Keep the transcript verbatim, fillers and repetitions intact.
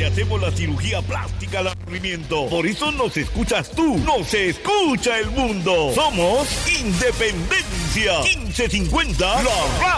hacemos la cirugía plástica al aburrimiento. Por eso nos escuchas tú, nos escucha el mundo. Somos Independencia quince cincuenta, la radio.